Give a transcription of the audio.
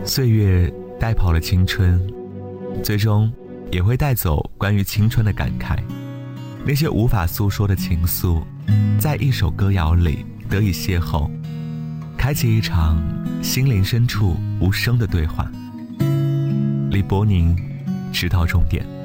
岁月带跑了青春，最终也会带走关于青春的感慨。那些无法诉说的情愫，在一首歌谣里得以邂逅，开启一场心灵深处无声的对话。李伯宁，直到终点。